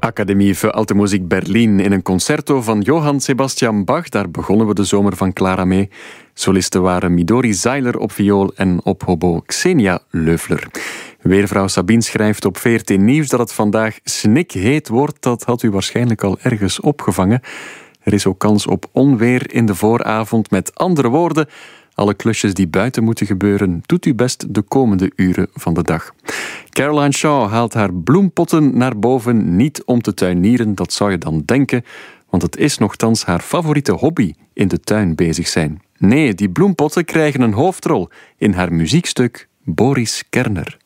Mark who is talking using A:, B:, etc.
A: Academie für Alte Musik Berlin in een concerto van Johann Sebastian Bach. Daar begonnen we de zomer van Clara mee. Solisten waren Midori Zeiler op viool en op hobo Xenia Leufler. Weervrouw Sabine schrijft op VRT Nieuws dat het vandaag snikheet wordt. Dat had u waarschijnlijk al ergens opgevangen. Er is ook kans op onweer in de vooravond. Met andere woorden, alle klusjes die buiten moeten gebeuren, doet u best de komende uren van de dag. Caroline Shaw haalt haar bloempotten naar boven, niet om te tuinieren, dat zou je dan denken, want het is nochtans haar favoriete hobby, in de tuin bezig zijn. Nee, die bloempotten krijgen een hoofdrol in haar muziekstuk Boris Kerner.